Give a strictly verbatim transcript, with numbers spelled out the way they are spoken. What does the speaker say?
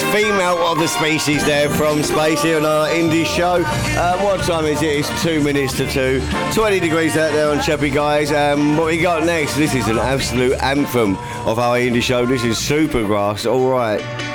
female of the species there from Space here on our indie show. Uh, what time is it? It's two minutes to two. twenty degrees out there on Chappie, guys. Um, what we got next? This is an absolute anthem of our indie show. This is Supergrass. All right.